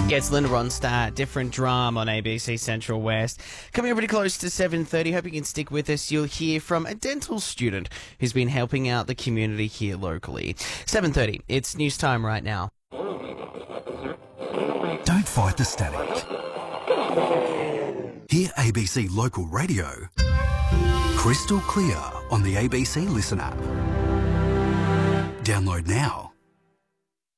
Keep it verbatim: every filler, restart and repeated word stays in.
Gets Linda Ronstadt, Different Drum on A B C Central West. Coming up pretty close to seven thirty. Hope you can stick with us. You'll hear from a dental student who's been helping out the community here locally. seven thirty. It's news time right now. Don't fight the static. Hear A B C Local Radio crystal clear on the A B C Listen app. Download now.